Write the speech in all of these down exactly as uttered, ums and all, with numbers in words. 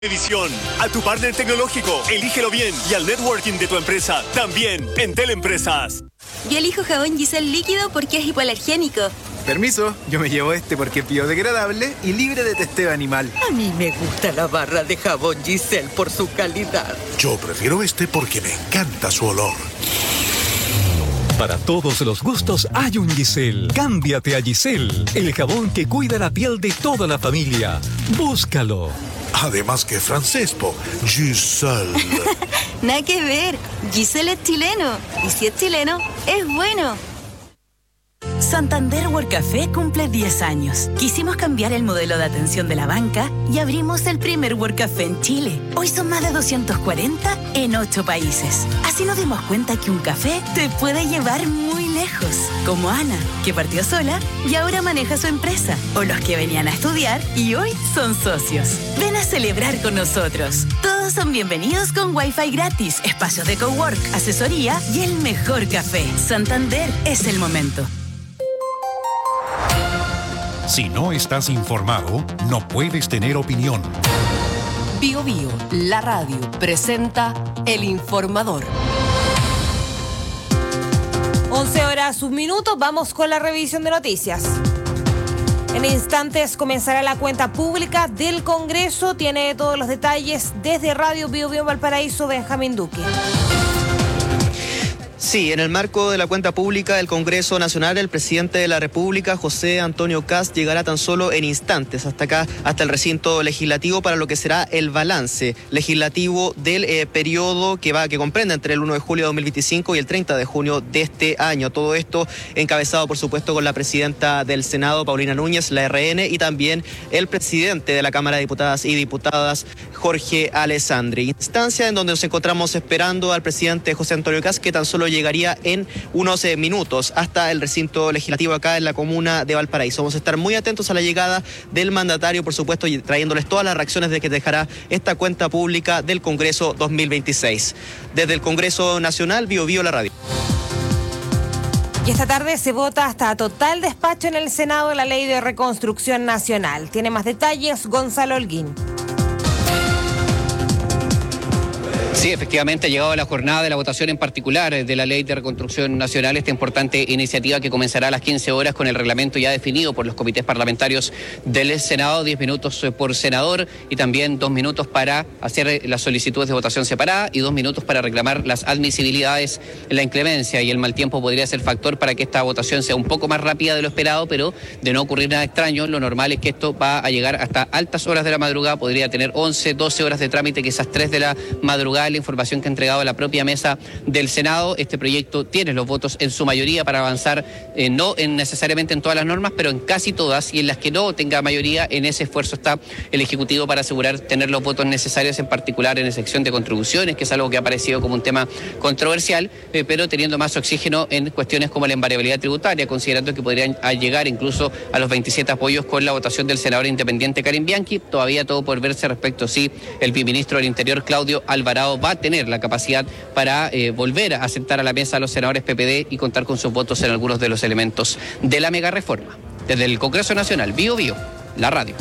Televisión, a tu partner tecnológico, elígelo bien, y al networking de tu empresa, también en Teleempresas. Yo elijo jabón Giselle líquido porque es hipoalergénico. Permiso, yo me llevo este porque es biodegradable y libre de testeo animal. A mí me gusta la barra de jabón Giselle por su calidad. Yo prefiero este porque me encanta su olor. Para todos los gustos hay un Giselle. Cámbiate a Giselle, el jabón que cuida la piel de toda la familia. Búscalo. Además que francés, po. Giselle. Nada que ver. Giselle es chileno. Y si es chileno, es bueno. Santander Work Café cumple diez años. Quisimos cambiar el modelo de atención de la banca y abrimos el primer Work Café en Chile. Hoy son más de doscientos cuarenta en ocho países. Así nos dimos cuenta que un café te puede llevar muy lejos. Como Ana, que partió sola y ahora maneja su empresa. O los que venían a estudiar y hoy son socios. Ven a celebrar con nosotros. Todos son bienvenidos con Wi-Fi gratis, espacios de cowork, asesoría y el mejor café. Santander es el momento. Si no estás informado, no puedes tener opinión. Bio Bio, la radio, presenta El Informador. once horas, un minuto, vamos con la revisión de noticias. En instantes comenzará la cuenta pública del Congreso. Tiene todos los detalles desde Radio Bio Bio Valparaíso, Benjamín Duque. Sí, en el marco de la cuenta pública del Congreso Nacional, el presidente de la República, José Antonio Kast, llegará tan solo en instantes hasta acá, hasta el recinto legislativo, para lo que será el balance legislativo del eh, periodo que va, que comprende entre el uno de julio de dos mil veinticinco y el treinta de junio de este año. Todo esto encabezado, por supuesto, con la presidenta del Senado, Paulina Núñez, la R N, y también el presidente de la Cámara de Diputadas y Diputadas, Jorge Alessandri. Instancia en donde nos encontramos esperando al presidente José Antonio Kast, que tan solo llegaría en unos eh, minutos hasta el recinto legislativo acá en la comuna de Valparaíso. Vamos a estar muy atentos a la llegada del mandatario, por supuesto, y trayéndoles todas las reacciones de que dejará esta cuenta pública del Congreso dos mil veintiséis. Desde el Congreso Nacional, Bio Bio, la radio. Y esta tarde se vota hasta total despacho en el Senado la Ley de Reconstrucción Nacional. Tiene más detalles Gonzalo Holguín. Sí, efectivamente ha llegado la jornada de la votación en particular de la Ley de Reconstrucción Nacional, esta importante iniciativa que comenzará a las quince horas con el reglamento ya definido por los comités parlamentarios del Senado, diez minutos por senador y también dos minutos para hacer las solicitudes de votación separada y dos minutos para reclamar las admisibilidades. La inclemencia y el mal tiempo podría ser factor para que esta votación sea un poco más rápida de lo esperado, pero de no ocurrir nada extraño, lo normal es que esto va a llegar hasta altas horas de la madrugada, podría tener once, doce horas de trámite, quizás tres de la madrugada. La información que ha entregado la propia mesa del Senado, este proyecto tiene los votos en su mayoría para avanzar, eh, no en necesariamente en todas las normas, pero en casi todas, y en las que no tenga mayoría, en ese esfuerzo está el Ejecutivo para asegurar tener los votos necesarios, en particular en la sección de contribuciones, que es algo que ha aparecido como un tema controversial, eh, pero teniendo más oxígeno en cuestiones como la invariabilidad tributaria, considerando que podrían llegar incluso a los veintisiete apoyos con la votación del senador independiente Karim Bianchi. Todavía todo por verse respecto si el viceministro del Interior, Claudio Alvarado, va a tener la capacidad para eh, volver a sentar a la mesa a los senadores P P D y contar con sus votos en algunos de los elementos de la mega reforma. Desde el Congreso Nacional, Bio Bio, la radio.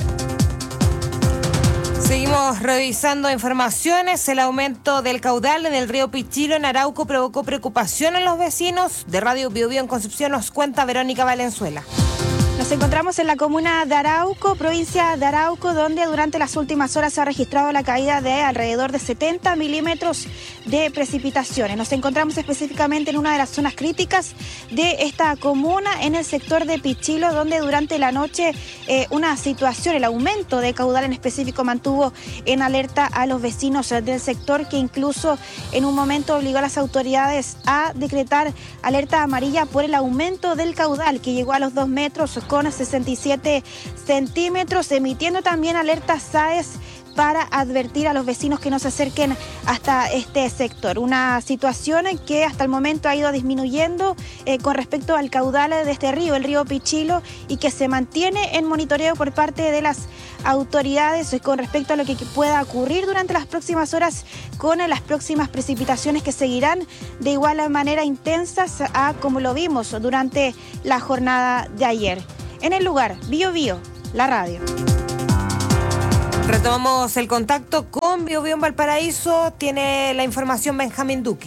Seguimos revisando informaciones. El aumento del caudal en el río Pichilo en Arauco provocó preocupación en los vecinos. De Radio Bio Bio en Concepción nos cuenta Verónica Valenzuela. Nos encontramos en la comuna de Arauco, provincia de Arauco, donde durante las últimas horas se ha registrado la caída de alrededor de setenta milímetros de precipitaciones. Nos encontramos específicamente en una de las zonas críticas de esta comuna, en el sector de Pichilo, donde durante la noche eh, una situación, el aumento de caudal en específico, mantuvo en alerta a los vecinos del sector, que incluso en un momento obligó a las autoridades a decretar alerta amarilla por el aumento del caudal, que llegó a los dos metros con sesenta y siete centímetros, emitiendo también alerta S A E S para advertir a los vecinos que no se acerquen hasta este sector. Una situación que hasta el momento ha ido disminuyendo eh, con respecto al caudal de este río, el río Pichilo, y que se mantiene en monitoreo por parte de las autoridades con respecto a lo que pueda ocurrir durante las próximas horas con las próximas precipitaciones, que seguirán de igual manera intensas a como lo vimos durante la jornada de ayer. En el lugar, Bio Bio, la radio. Retomamos el contacto con Bio Bio en Valparaíso. Tiene la información Benjamín Duque.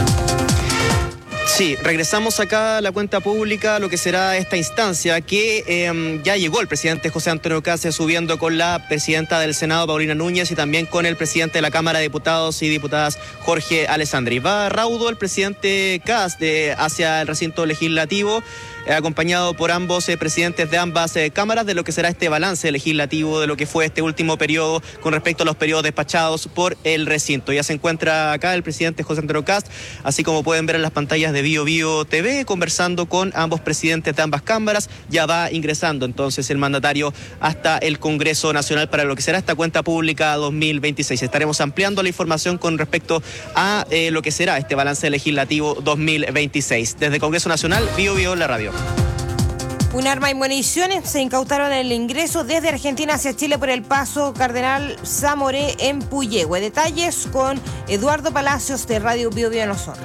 Sí, regresamos acá a la cuenta pública, lo que será esta instancia, que eh, ya llegó el presidente José Antonio Kast subiendo con la presidenta del Senado, Paulina Núñez, y también con el presidente de la Cámara de Diputados y Diputadas, Jorge Alessandri. Va raudo el presidente Kast eh, hacia el recinto legislativo, eh, acompañado por ambos eh, presidentes de ambas eh, cámaras, de lo que será este balance legislativo de lo que fue este último periodo con respecto a los periodos despachados por el recinto. Ya se encuentra acá el presidente José Antonio Kast, así como pueden ver en las pantallas de Bio Bio T V, conversando con ambos presidentes de ambas cámaras. Ya va ingresando entonces el mandatario hasta el Congreso Nacional para lo que será esta cuenta pública dos mil veintiséis. Estaremos ampliando la información con respecto a eh, lo que será este balance legislativo dos mil veintiséis. Desde Congreso Nacional, Bio Bio, la radio. Un arma y municiones se incautaron en el ingreso desde Argentina hacia Chile por el paso Cardenal Zamoré en Puyehue. Detalles con Eduardo Palacios de Radio Bio Bio en Osorno.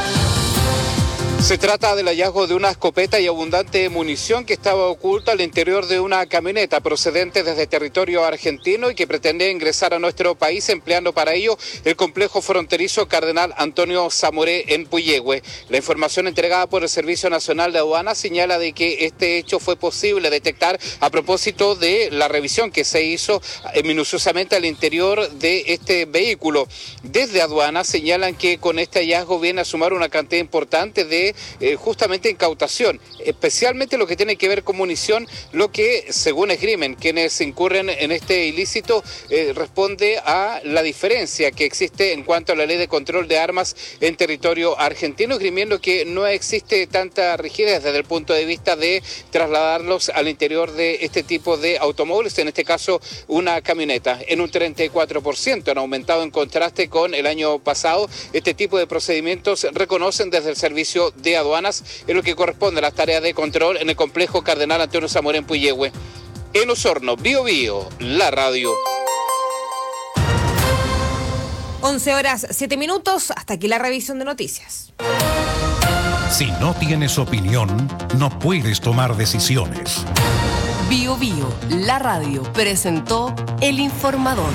Se trata del hallazgo de una escopeta y abundante munición que estaba oculta al interior de una camioneta procedente desde territorio argentino y que pretende ingresar a nuestro país, empleando para ello el complejo fronterizo Cardenal Antonio Zamoré en Puyehue. La información entregada por el Servicio Nacional de Aduanas señala de que este hecho fue posible detectar a propósito de la revisión que se hizo minuciosamente al interior de este vehículo. Desde Aduanas señalan que con este hallazgo viene a sumar una cantidad importante de Eh, justamente incautación, especialmente lo que tiene que ver con munición, lo que según esgrimen quienes incurren en este ilícito eh, responde a la diferencia que existe en cuanto a la ley de control de armas en territorio argentino, esgrimiendo que no existe tanta rigidez desde el punto de vista de trasladarlos al interior de este tipo de automóviles, en este caso una camioneta, en un treinta y cuatro por ciento, han aumentado en contraste con el año pasado. Este tipo de procedimientos reconocen desde el servicio de aduanas en lo que corresponde a las tareas de control en el complejo Cardenal Antonio Zamoré en Puyehue. En Osorno, Bio Bio, la radio. once horas, siete minutos, hasta aquí la revisión de noticias. Si no tienes opinión, no puedes tomar decisiones. Bio Bio, la radio, presentó El Informador.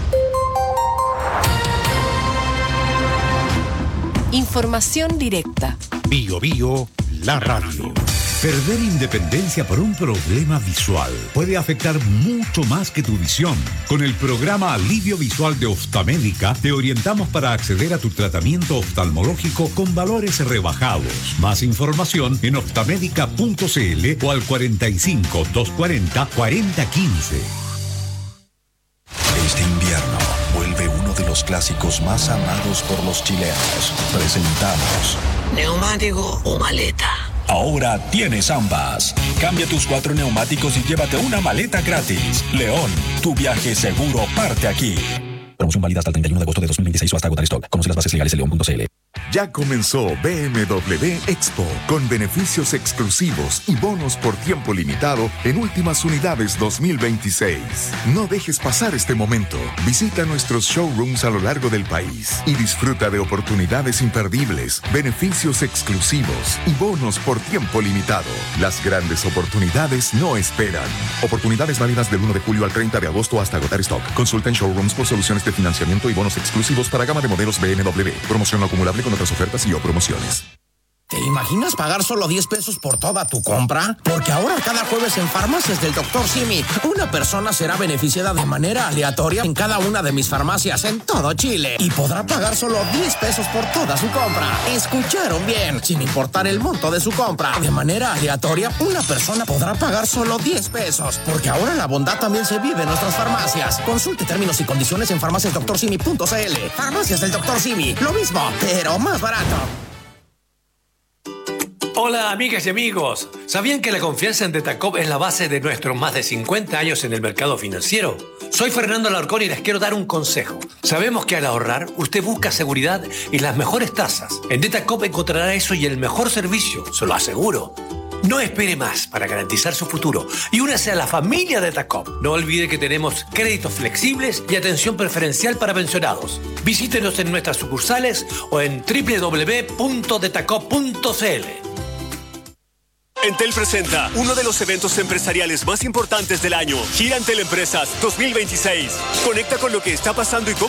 Información directa. Bio Bio, la radio. Perder independencia por un problema visual puede afectar mucho más que tu visión. Con el programa Alivio Visual de Oftamédica te orientamos para acceder a tu tratamiento oftalmológico con valores rebajados. Más información en oftamédica punto cl o al cuarenta y cinco, doscientos cuarenta, cuarenta quince. Este invierno vuelve uno de los clásicos más amados por los chilenos. Presentamos ¿neumático o maleta? Ahora tienes ambas. Cambia tus cuatro neumáticos y llévate una maleta gratis. León, tu viaje seguro parte aquí. Promoción válida hasta el treinta y uno de agosto de dos mil veintiséis o hasta agotar stock. Conoce las bases legales en león punto cl. Ya comenzó B M W Expo, con beneficios exclusivos y bonos por tiempo limitado en últimas unidades dos mil veintiséis. No dejes pasar este momento. Visita nuestros showrooms a lo largo del país y disfruta de oportunidades imperdibles, beneficios exclusivos y bonos por tiempo limitado. Las grandes oportunidades no esperan. Oportunidades válidas del uno de julio al treinta de agosto hasta agotar stock. Consulta en showrooms por soluciones de financiamiento y bonos exclusivos para gama de modelos B M W. Promoción no acumulable con otras ofertas y o promociones. ¿Te imaginas pagar solo diez pesos por toda tu compra? Porque ahora cada jueves en Farmacias del doctor Simi, una persona será beneficiada de manera aleatoria en cada una de mis farmacias en todo Chile y podrá pagar solo diez pesos por toda su compra. ¿Escucharon bien? Sin importar el monto de su compra. De manera aleatoria, una persona podrá pagar solo diez pesos. Porque ahora la bondad también se vive en nuestras farmacias. Consulte términos y condiciones en farmacias doctor simi punto cl. Farmacias del doctor Simi, lo mismo, pero más barato. Hola amigas y amigos, ¿sabían que la confianza en Detacop es la base de nuestros más de cincuenta años en el mercado financiero? Soy Fernando Alarcón y les quiero dar un consejo. Sabemos que al ahorrar usted busca seguridad y las mejores tasas. En Detacop encontrará eso y el mejor servicio, se lo aseguro. No espere más para garantizar su futuro y únase a la familia Detacop. No olvide que tenemos créditos flexibles y atención preferencial para pensionados. Visítenos en nuestras sucursales o en doble u doble u doble u punto detacop punto cl. Entel presenta uno de los eventos empresariales más importantes del año. Gira Entel Empresas dos mil veintiséis. Conecta con lo que está pasando y cómo